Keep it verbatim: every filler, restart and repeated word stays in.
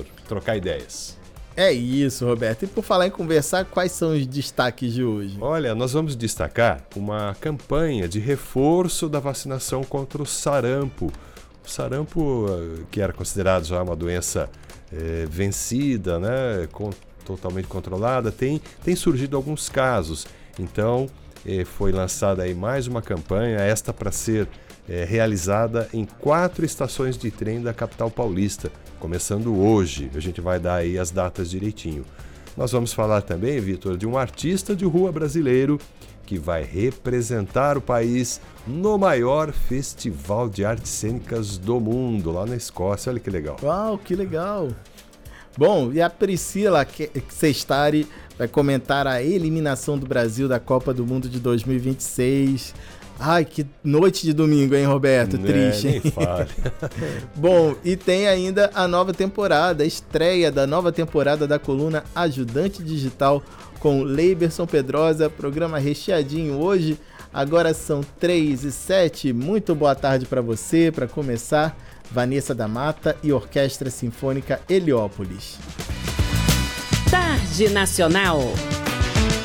trocar ideias. É isso, Roberto. E por falar em conversar, quais são os destaques de hoje? Olha, nós vamos destacar uma campanha de reforço da vacinação contra o sarampo. O sarampo, que era considerado já uma doença é, vencida, né, com, totalmente controlada, tem, tem surgido alguns casos. Então, é, foi lançada aí mais uma campanha, esta para ser é, realizada em quatro estações de trem da capital paulista, começando hoje. A gente vai dar aí as datas direitinho. Nós vamos falar também, Vitor, de um artista de rua brasileiro que vai representar o país no maior festival de artes cênicas do mundo, lá na Escócia. Olha que legal. Uau, que legal. Bom, e a Priscila Sestari vai comentar a eliminação do Brasil da Copa do Mundo de dois mil e vinte e seis. Ai, que noite de domingo, hein, Roberto? Né, triste, hein? Nem fale. Bom, e tem ainda a nova temporada, a estreia da nova temporada da coluna Ajudante Digital com Leiberson Pedrosa, programa recheadinho hoje. Agora são três e sete. Muito boa tarde para você, para começar. Vanessa da Mata e Orquestra Sinfônica Heliópolis. Tarde Nacional.